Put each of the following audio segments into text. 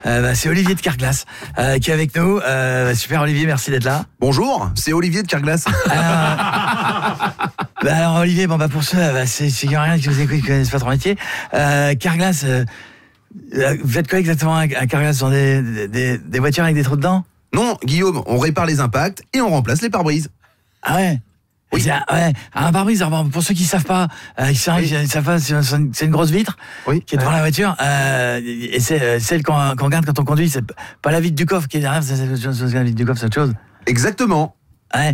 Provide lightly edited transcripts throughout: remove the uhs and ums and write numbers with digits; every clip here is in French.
C'est Olivier de Carglass qui est avec nous. Super Olivier, merci d'être là. Bonjour, c'est Olivier de Carglass. Alors Olivier, pour ceux, c'est rien qui vous écoute, qui connaissent pas ton métier. Carglass, vous faites quoi exactement à Carglass? Ce sont des voitures avec des trous dedans? Non, Guillaume, on répare les impacts et on remplace les pare-brises. Ah ouais. Oui. Un pare-brise, pour ceux qui savent pas, c'est une grosse vitre qui est devant la voiture, et c'est celle qu'on garde quand on conduit, c'est pas la vitre du coffre qui est derrière, c'est la vitre du coffre, c'est autre chose. Exactement. Ouais,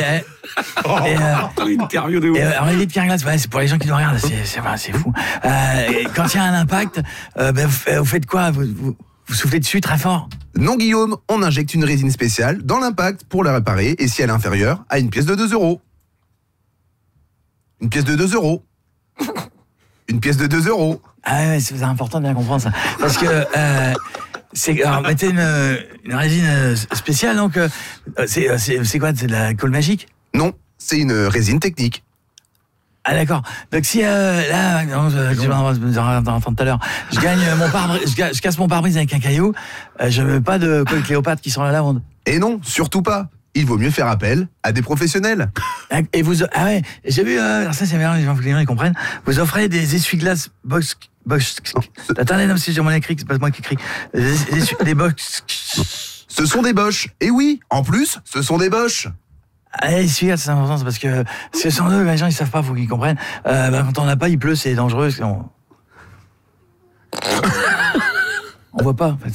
Interview de ouf. Alors les Carglass, c'est pour les gens qui nous regardent, c'est fou. Quand il y a un impact, vous faites quoi? Vous soufflez dessus très fort? Non, Guillaume, on injecte une résine spéciale dans l'impact pour la réparer, et si elle est inférieure à une pièce de 2 €. Une pièce de 2 €. Une pièce de 2 €. Ah ouais, c'est important de bien comprendre ça. Parce que mettez une résine spéciale, donc c'est quoi? C'est de la colle magique? Non, c'est une résine technique. Ah d'accord. Donc si là, tout à l'heure, je gagne mon pare-brise, je casse mon pare-brise avec un caillou, je mets pas de colle Cléopâtre qui sont la lavande. Et non, surtout pas. Il vaut mieux faire appel à des professionnels. Et vous, j'ai vu, alors ça c'est bien, les gens ils comprennent. Vous offrez des essuie-glaces box. Attendez, non, si j'ai mon écrit, c'est pas moi qui écris. Des box. Ce sont des Bosch. Et oui, en plus, ce sont des Bosch. Essuie-glaces, c'est important, c'est parce que ce sont eux, les gens ils savent pas, faut qu'ils comprennent. Quand on n'a pas, il pleut, c'est dangereux. On voit pas, en fait.